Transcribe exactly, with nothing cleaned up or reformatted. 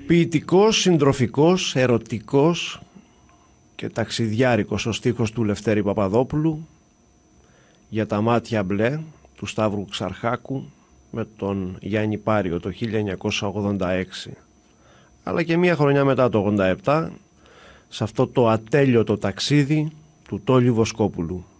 Ποιητικός, συντροφικός, ερωτικός και ταξιδιάρικος ο στίχος του Λευτέρη Παπαδόπουλου για τα μάτια μπλε του Σταύρου Ξαρχάκου με τον Γιάννη Πάριο το χίλια εννιακόσια ογδόντα έξι, αλλά και μία χρονιά μετά το ογδόντα επτά σε αυτό το ατέλειωτο ταξίδι του Τόλιου Βοσκόπουλου.